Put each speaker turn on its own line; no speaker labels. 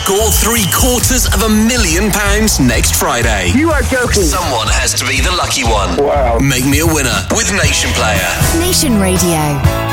score £750,000 next Friday.
You are joking.
Someone has to be the lucky one.
Wow.
Make me a winner with Nation Player.
Nation Radio.